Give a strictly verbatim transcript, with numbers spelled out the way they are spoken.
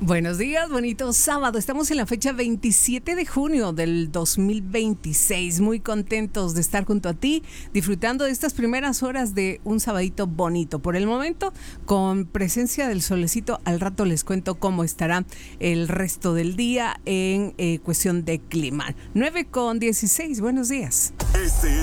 Buenos días, bonito sábado. Estamos en la fecha veintisiete de junio del dos mil veintiséis. Muy contentos de estar junto a ti, disfrutando de estas primeras horas de un sabadito bonito. Por el momento, con presencia del solecito, al rato les cuento cómo estará el resto del día en eh, cuestión de clima. nueve con dieciséis, buenos días. Este